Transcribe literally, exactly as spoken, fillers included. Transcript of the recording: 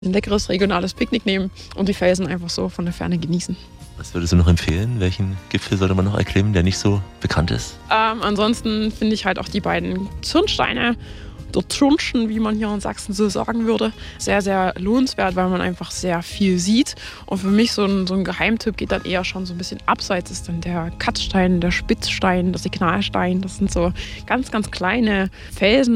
Ein leckeres regionales Picknick nehmen und die Felsen einfach so von der Ferne genießen. Was würdest du noch empfehlen? Welchen Gipfel sollte man noch erklimmen, der nicht so bekannt ist? Ähm, ansonsten finde ich halt auch die beiden Zürnsteine, der Zürnchen, wie man hier in Sachsen so sagen würde, sehr, sehr lohnenswert, weil man einfach sehr viel sieht. Und für mich so ein, so ein Geheimtipp geht dann eher schon so ein bisschen abseits, ist dann der Katzstein, der Spitzstein, der Signalstein. Das sind so ganz, ganz kleine Felsen.